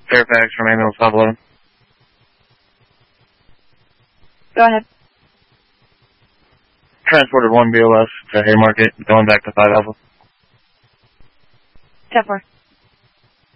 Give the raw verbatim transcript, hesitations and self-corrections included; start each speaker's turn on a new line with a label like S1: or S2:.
S1: Fairfax from ambulance five eleven.
S2: Go ahead.
S1: Transported one B O S to Haymarket, going back to five Alpha.
S2: ten four.